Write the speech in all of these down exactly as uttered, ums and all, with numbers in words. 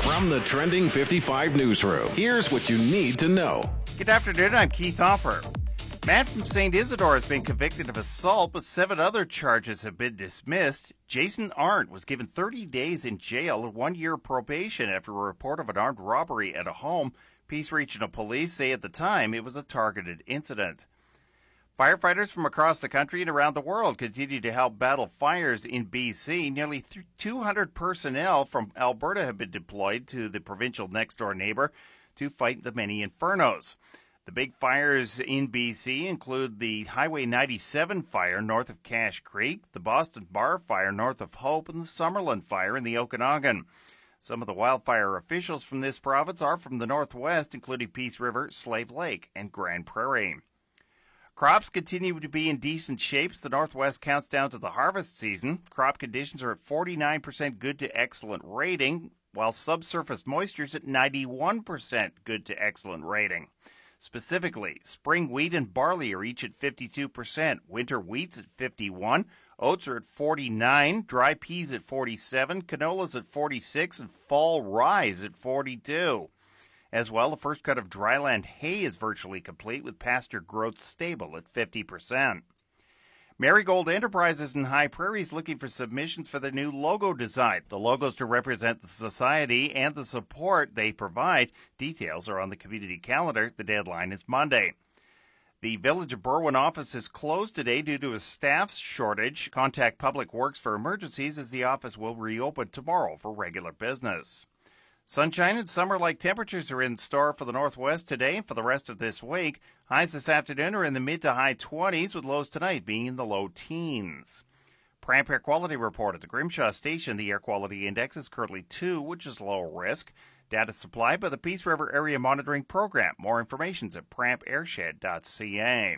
From the Trending fifty-five newsroom, here's what you need to know. Good afternoon, I'm Keith Hopper. Man from Saint Isidore has been convicted of assault, but seven other charges have been dismissed. Jason Arndt was given thirty days in jail and one year probation after a report of an armed robbery at a home. Peace Regional Police say at the time it was a targeted incident. Firefighters from across the country and around the world continue to help battle fires in B C. Nearly two hundred personnel from Alberta have been deployed to the provincial next-door neighbor to fight the many infernos. The big fires in B C include the Highway ninety-seven fire north of Cache Creek, the Boston Bar fire north of Hope, and the Summerland fire in the Okanagan. Some of the wildfire officials from this province are from the northwest, including Peace River, Slave Lake, and Grand Prairie. Crops continue to be in decent shape as the Northwest counts down to the harvest season. Crop conditions are at forty-nine percent good to excellent rating, while subsurface moisture is at ninety-one percent good to excellent rating. Specifically, spring wheat and barley are each at fifty-two percent, winter wheat's at fifty-one, oats are at forty-nine, dry peas at forty-seven, canola's at forty-six, and fall rye is at forty-two. As well, the first cut of dryland hay is virtually complete, with pasture growth stable at fifty percent. Marigold Enterprises in High Prairie is looking for submissions for their new logo design. The logo's to represent the society and the support they provide. Details are on the community calendar. The deadline is Monday. The Village of Berwyn office is closed today due to a staff shortage. Contact Public Works for emergencies as the office will reopen tomorrow for regular business. Sunshine and summer-like temperatures are in store for the Northwest today and for the rest of this week. Highs this afternoon are in the mid to high twenties, with lows tonight being in the low teens. Pramp Air Quality Report at the Grimshaw Station. The air quality index is currently two, which is low risk. Data supplied by the Peace River Area Monitoring Program. More information is at pramp airshed dot c a.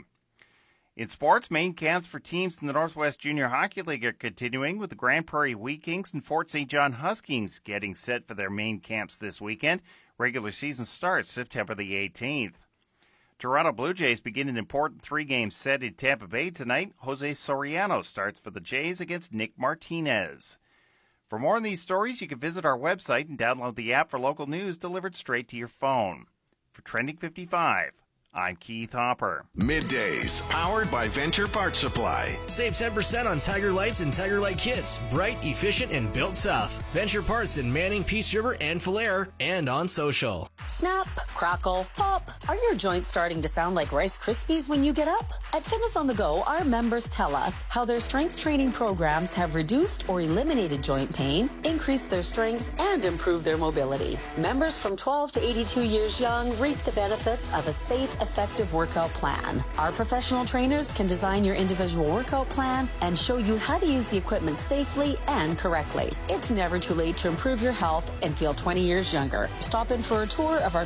In sports, main camps for teams in the Northwest Junior Hockey League are continuing, with the Grand Prairie Wheat Kings and Fort Saint John Huskies getting set for their main camps this weekend. Regular season starts September the eighteenth. Toronto Blue Jays begin an important three-game set in Tampa Bay tonight. Jose Soriano starts for the Jays against Nick Martinez. For more on these stories, you can visit our website and download the app for local news delivered straight to your phone. For Trending fifty-five, I'm Keith Hopper. Middays, powered by Venture Parts Supply. Save ten percent on Tiger Lights and Tiger Light kits. Bright, efficient, and built tough. Venture Parts in Manning, Peace River, and Falher, and on social. Snap, crackle, pop. Are your joints starting to sound like Rice Krispies when you get up? At Fitness on the Go, our members tell us how their strength training programs have reduced or eliminated joint pain, increased their strength, and improved their mobility. Members from twelve to eighty-two years young reap the benefits of a safe, effective workout plan. Our professional trainers can design your individual workout plan and show you how to use the equipment safely and correctly. It's never too late to improve your health and feel twenty years younger. Stop in for a tour of our